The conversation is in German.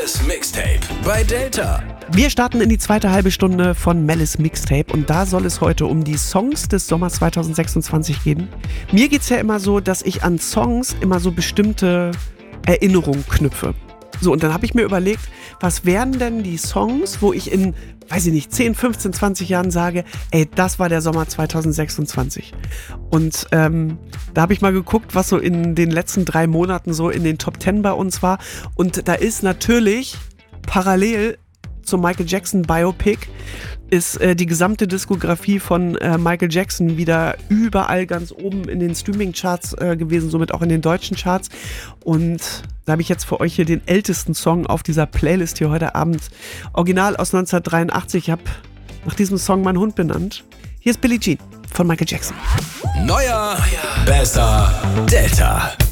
Mellis Mixtape bei Delta. Wir starten in die zweite halbe Stunde von Mellis Mixtape und da soll es heute um die Songs des Sommers 2026 gehen. Mir geht's ja immer so, dass ich an Songs immer so bestimmte Erinnerungen knüpfe. So, und dann habe ich mir überlegt, was wären denn die Songs, wo ich in, weiß ich nicht, 10, 15, 20 Jahren sage, ey, das war der Sommer 2026. Und da habe ich mal geguckt, was so in den letzten 3 Monaten so in den Top 10 bei uns war. Und da ist natürlich parallel zum Michael Jackson Biopic ist die gesamte Diskografie von Michael Jackson wieder überall ganz oben in den Streaming-Charts gewesen, somit auch in den deutschen Charts. Und da habe ich jetzt für euch hier den ältesten Song auf dieser Playlist hier heute Abend. Original aus 1983. Ich habe nach diesem Song meinen Hund benannt. Hier ist Billie Jean von Michael Jackson. Neuer, besser, Delta.